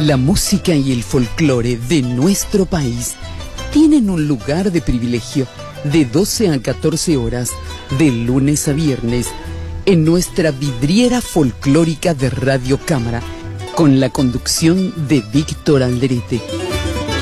La música y el folclore de nuestro país tienen un lugar de privilegio de 12 a 14 horas, de lunes a viernes, en nuestra vidriera folclórica de Radio Cámara, con la conducción de Víctor Alderete.